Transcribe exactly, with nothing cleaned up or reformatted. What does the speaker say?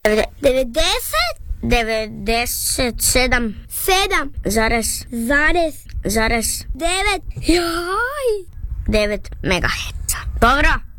devedeset, devedeset sedam, sedam, zarez, zarez, zarez, devet, jaj, devet megaherca. Dobro.